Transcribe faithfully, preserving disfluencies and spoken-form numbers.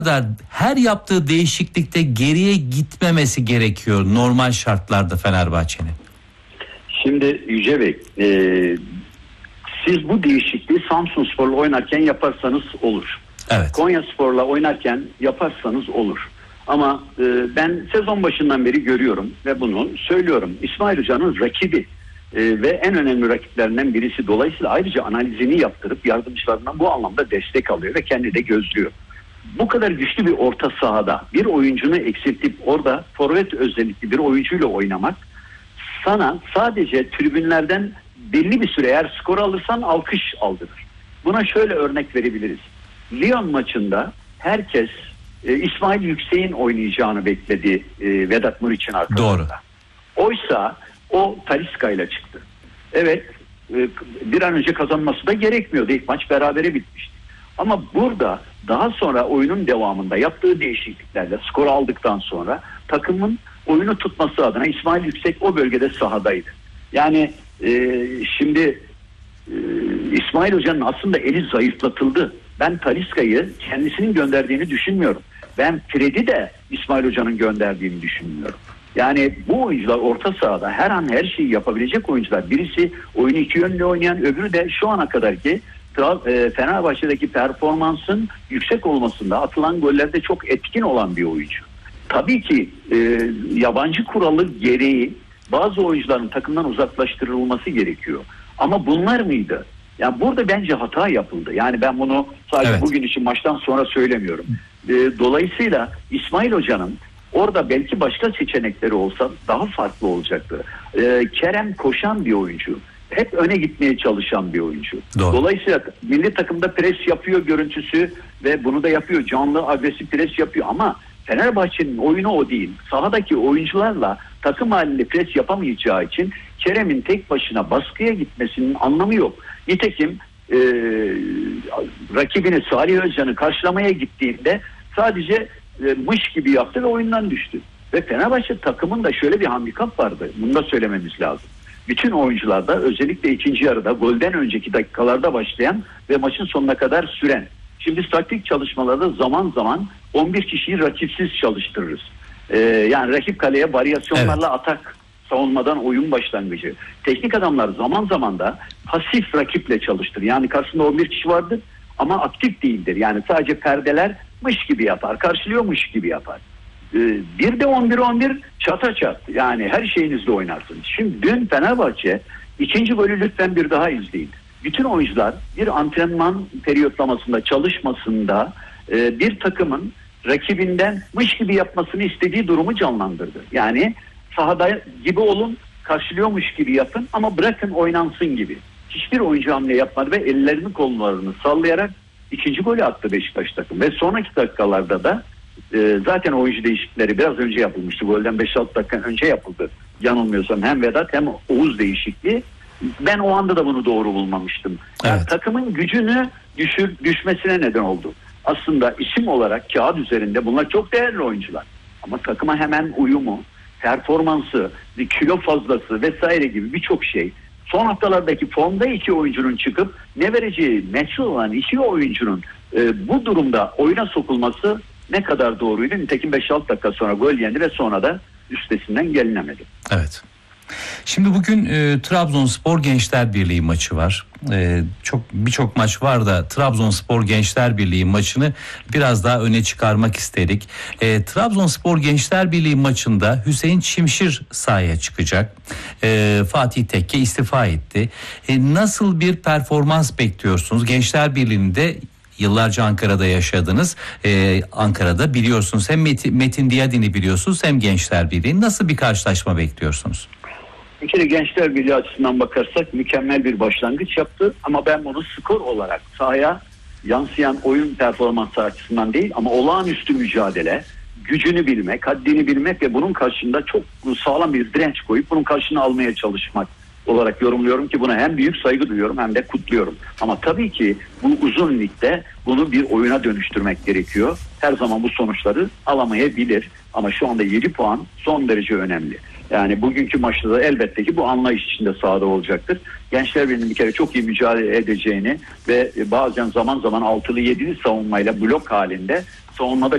da her yaptığı değişiklikte geriye gitmemesi gerekiyor normal şartlarda Fenerbahçe'nin? Şimdi Yüce Bey, e, siz bu değişikliği Samsunspor'la oynarken yaparsanız olur. Evet. Konyaspor'la oynarken yaparsanız olur. Ama e, ben sezon başından beri görüyorum ve bunu söylüyorum. İsmail Hoca'nın rakibi e, ve en önemli rakiplerinden birisi. Dolayısıyla ayrıca analizini yaptırıp yardımcılarından bu anlamda destek alıyor ve kendi de gözlüyor. Bu kadar güçlü bir orta sahada bir oyuncunu eksiltip orada forvet özellikli bir oyuncuyla oynamak sana sadece tribünlerden belli bir süre eğer skor alırsan alkış aldırır. Buna şöyle örnek verebiliriz. Lyon maçında herkes e, İsmail Yüksek'in oynayacağını bekledi e, Vedat Muriç'in arkasında. Doğru. Oysa o Talisca ile çıktı. Evet, e, bir an önce kazanması da gerekmiyordu. İlk maç berabere bitmişti. Ama burada daha sonra oyunun devamında yaptığı değişikliklerle skor aldıktan sonra takımın oyunu tutması adına İsmail Yüksek o bölgede sahadaydı. Yani e, şimdi e, İsmail Hoca'nın aslında eli zayıflatıldı. Ben Talisca'yı kendisinin gönderdiğini düşünmüyorum. Ben Fred'i de İsmail Hoca'nın gönderdiğini düşünmüyorum. Yani bu oyuncular orta sahada her an her şeyi yapabilecek oyuncular. Birisi oyunu iki yönlü oynayan, öbürü de şu ana kadarki Fenerbahçe'deki performansın yüksek olmasında, atılan gollerde çok etkin olan bir oyuncu. Tabii ki e, yabancı kuralı gereği bazı oyuncuların takımdan uzaklaştırılması gerekiyor. Ama bunlar mıydı? Yani burada bence hata yapıldı. Yani ben bunu sadece evet. bugün için maçtan sonra söylemiyorum. E, dolayısıyla İsmail Hoca'nın orada belki başka seçenekleri olsa daha farklı olacaktı. E, Kerem koşan bir oyuncu. Hep öne gitmeye çalışan bir oyuncu. Doğru. Dolayısıyla milli takımda pres yapıyor görüntüsü ve bunu da yapıyor. Canlı, agresif pres yapıyor ama Fenerbahçe'nin oyunu o değil. Sahadaki oyuncularla takım halinde pres yapamayacağı için Kerem'in tek başına baskıya gitmesinin anlamı yok. Nitekim e, rakibini Salih Özcan'ı karşılamaya gittiğinde sadece e, mış gibi yaptı ve oyundan düştü. Ve Fenerbahçe takımında şöyle bir handikap vardı. Bunu da söylememiz lazım. Bütün oyuncularda özellikle ikinci yarıda golden önceki dakikalarda başlayan ve maçın sonuna kadar süren. Şimdi taktik çalışmalarda zaman zaman on bir kişiyi rakipsiz çalıştırırız. Ee, yani rakip kaleye varyasyonlarla evet. atak, savunmadan oyun başlangıcı. Teknik adamlar zaman zaman da pasif rakiple çalıştırır. Yani karşısında on bir kişi vardır ama aktif değildir. Yani sadece perdelermiş gibi yapar, karşılıyormuş gibi yapar. Bir de on bir on bir çata çat. Yani her şeyinizle oynarsınız. Şimdi dün Fenerbahçe ikinci golü lütfen bir daha izleyin. Bütün oyuncular bir antrenman periyotlamasında, çalışmasında e, bir takımın rakibinden mış gibi yapmasını istediği durumu canlandırdı. Yani sahada gibi olun, karşılıyormuş gibi yapın ama bırakın oynansın gibi. Hiçbir oyuncu hamle yapmadı ve ellerini kollarını sallayarak ikinci golü attı Beşiktaş takım. Ve sonraki dakikalarda da e, zaten oyuncu değişiklikleri biraz önce yapılmıştı. Golden beş altı dakika önce yapıldı. Yanılmıyorsam hem Vedat hem Oğuz değişikliği. Ben o anda da bunu doğru bulmamıştım. Yani evet. Takımın gücünü düşür, düşmesine neden oldu. Aslında isim olarak kağıt üzerinde bunlar çok değerli oyuncular. Ama takıma hemen uyumu, performansı, kilo fazlası vesaire gibi birçok şey. Son haftalardaki formda iki oyuncunun çıkıp ne vereceği meçhul olan iki oyuncunun e, bu durumda oyuna sokulması ne kadar doğruydu? Nitekim beş altı dakika sonra gol yendi ve sonra da üstesinden gelinemedi. Evet. Şimdi bugün e, Trabzonspor Gençler Birliği maçı var. E, çok birçok maç var da Trabzonspor Gençler Birliği maçını biraz daha öne çıkarmak istedik. E, Trabzonspor Gençler Birliği maçında Hüseyin Çimşir sahaya çıkacak. E, Fatih Tekke istifa etti. E, nasıl bir performans bekliyorsunuz? Gençler Birliği'nde yıllarca Ankara'da yaşadınız. Ee, Ankara'da biliyorsunuz hem Metin, Metin Diyadin'i biliyorsunuz hem Gençler Birliği. Nasıl bir karşılaşma bekliyorsunuz? Bir kere Gençler Birliği açısından bakarsak mükemmel bir başlangıç yaptı. Ama ben bunu skor olarak sahaya yansıyan oyun performansı açısından değil ama olağanüstü mücadele, gücünü bilmek, haddini bilmek ve bunun karşında çok sağlam bir direnç koyup bunun karşını almaya çalışmak olarak yorumluyorum ki buna hem büyük saygı duyuyorum hem de kutluyorum. Ama tabii ki bu uzun ligde bunu bir oyuna dönüştürmek gerekiyor. Her zaman bu sonuçları alamayabilir. Ama şu anda yedi puan son derece önemli. Yani bugünkü maçta da elbette ki bu anlayış içinde sahada olacaktır. Gençler Birliği'nin bir kere çok iyi mücadele edeceğini ve bazen zaman zaman altılı yedili savunmayla blok halinde savunmada